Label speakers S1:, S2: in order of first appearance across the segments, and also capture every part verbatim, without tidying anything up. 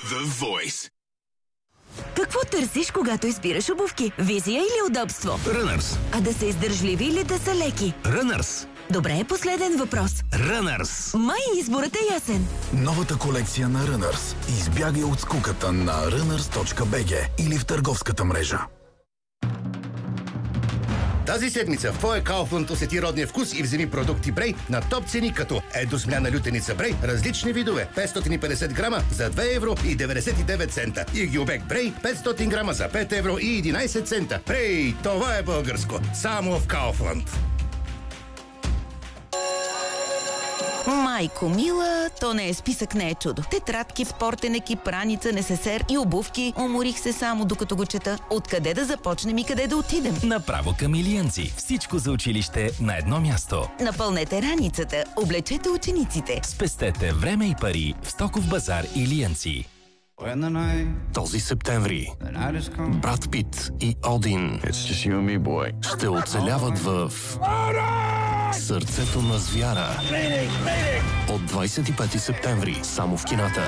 S1: The Voice.
S2: Какво търсиш, когато избираш обувки? Визия или удобство?
S3: Runners.
S2: А да са издържливи или да са леки?
S3: Runners.
S2: Добре, последен въпрос.
S3: Runners.
S2: Май изборът е ясен.
S4: Новата колекция на Runners. Избягай от скуката на runners точка би джи или в търговската мрежа.
S5: Тази седмица в твоя Kaufland усети родния вкус и вземи продукти Брей на топ цени като едро смляна лютеница Брей, различни видове, петстотин и петдесет грама за две евро и деветдесет и девет цента. И гюбек Брей, петстотин грама за пет евро и единадесет цента. Брей, това е българско. Само в Kaufland.
S2: Майко мила, то не е списък, не е чудо. Тетрадки, спортен екип, раница, несесер и обувки. Уморих се само докато го чета. Откъде да започнем и къде да отидем?
S3: Направо към Илиянци. Всичко за училище на едно място.
S2: Напълнете раницата, облечете учениците.
S3: Спестете време и пари в Стоков базар Илиянци.
S6: Този септември Брат Пит и Один ще оцеляват в Сърцето на звяра. От двадесет и пети септември само в кината.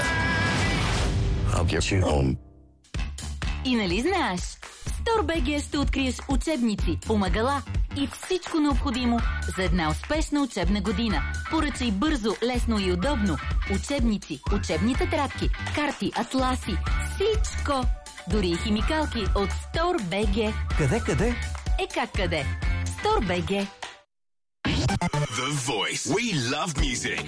S7: И нали знаеш? В StoreBG ще откриеш учебници, помагала и всичко необходимо за една успешна учебна година. Поръчай бързо, лесно и удобно. Учебници, учебни тетрадки, карти, атласи, всичко! Дори и химикалки от StoreBG.
S3: Къде, къде?
S7: Е как къде? StoreBG.
S1: The Voice. We love music.